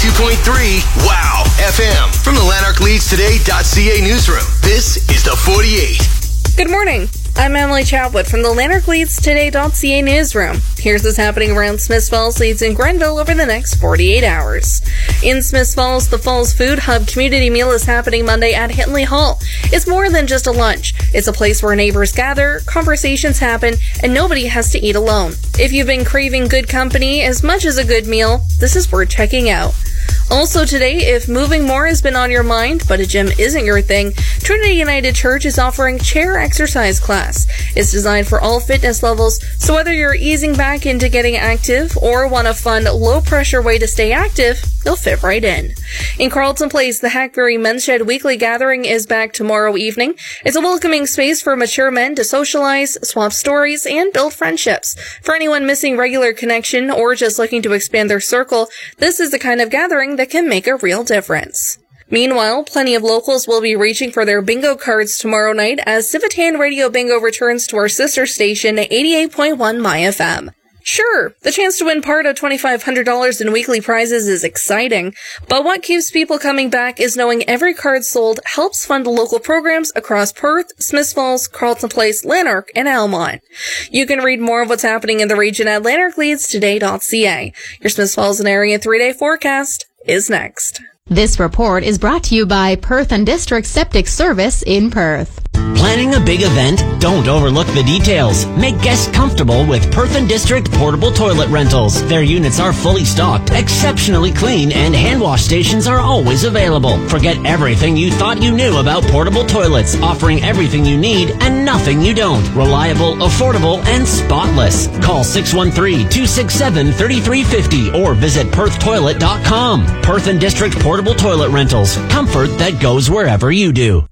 92.3 Wow FM from the LanarkLeadsToday.ca newsroom. This is the 48. Good morning. I'm Emily Chadwood from the LanarkLeadsToday.ca newsroom. Here's what's happening around Smiths Falls, Leeds, and Grenville over the next 48 hours. In Smiths Falls, the Falls Food Hub community meal is happening Monday at Hintley Hall. It's more than just a lunch. It's a place where neighbors gather, conversations happen, and nobody has to eat alone. If you've been craving good company as much as a good meal, this is worth checking out. Also today, if moving more has been on your mind, but a gym isn't your thing, Trinity United Church is offering chair exercise class. It's designed for all fitness levels, so whether you're easing back into getting active or want a fun, low-pressure way to stay active, you'll fit right in. In Carlton Place, the Hackberry Men's Shed weekly gathering is back tomorrow evening. It's a welcoming space for mature men to socialize, swap stories, and build friendships. For anyone missing regular connection or just looking to expand their circle, this is the kind of gathering that can make a real difference. Meanwhile, plenty of locals will be reaching for their bingo cards tomorrow night as Civitan Radio Bingo returns to our sister station, 88.1 My FM. Sure, the chance to win part of $2,500 in weekly prizes is exciting, but what keeps people coming back is knowing every card sold helps fund local programs across Perth, Smiths Falls, Carlton Place, Lanark, and Almont. You can read more of what's happening in the region at LanarkLeadsToday.ca. Your Smiths Falls and area 3-day forecast is next. This report is brought to you by Perth and District Septic Service in Perth. Planning a big event? Don't overlook the details. Make guests comfortable with Perth and District Portable Toilet Rentals. Their units are fully stocked, exceptionally clean, and hand wash stations are always available. Forget everything you thought you knew about portable toilets, offering everything you need and nothing you don't. Reliable, affordable, and spotless. Call 613-267-3350 or visit perthtoilet.com. Perth and District Portable Toilet Rentals. Comfort that goes wherever you do.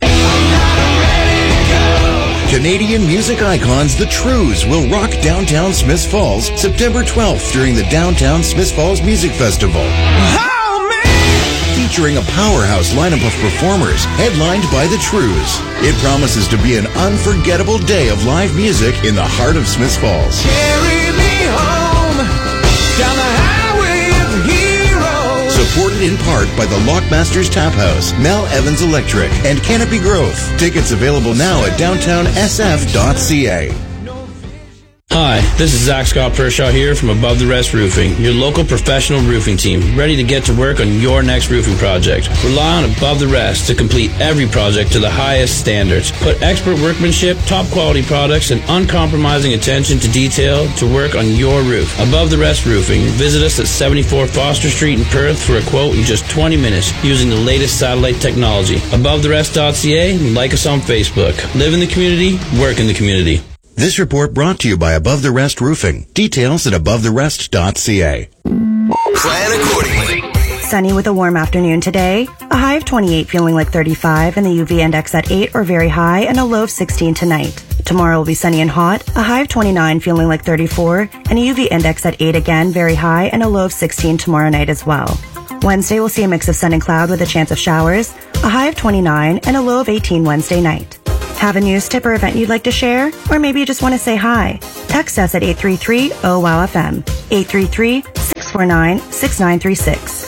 Canadian music icons The Trues will rock downtown Smiths Falls September 12th during the Downtown Smiths Falls Music Festival. Featuring a powerhouse lineup of performers headlined by The Trues. It promises to be an unforgettable day of live music in the heart of Smiths Falls. Carry me home down the highway of heroes. Supported in part by the Lockmasters Tap House, Mel Evans Electric, and Canopy Growth. Tickets available now at downtownsf.ca. Hi, this is Zach Scott Pershaw here from Above the Rest Roofing, your local professional roofing team, ready to get to work on your next roofing project. Rely on Above the Rest to complete every project to the highest standards. Put expert workmanship, top quality products, and uncompromising attention to detail to work on your roof. Above the Rest Roofing. Visit us at 74 Foster Street in Perth for a quote in just 20 minutes using the latest satellite technology. AboveTheRest.ca and like us on Facebook. Live in the community, work in the community. This report brought to you by Above the Rest Roofing. Details at AboveTheRest.ca. Plan accordingly. Sunny with a warm afternoon today. A high of 28 feeling like 35 and the UV index at 8 or very high and a low of 16 tonight. Tomorrow will be sunny and hot. A high of 29 feeling like 34 and a UV index at 8 again, very high and a low of 16 tomorrow night as well. Wednesday we'll see a mix of sun and cloud with a chance of showers. A high of 29 and a low of 18 Wednesday night. Have a news tip or event you'd like to share? Or maybe you just want to say hi? Text us at 833-OWOW-FM, 833-649-6936.